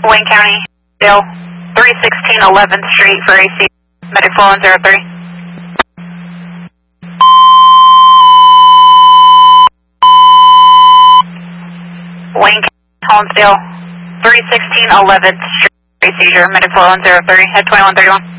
Wayne County, Dale, 316 11th Street for AC, medic flow on 03. Wayne County, Holmesdale, 316 11th Street, seizure, medic flow on 03, head 2131.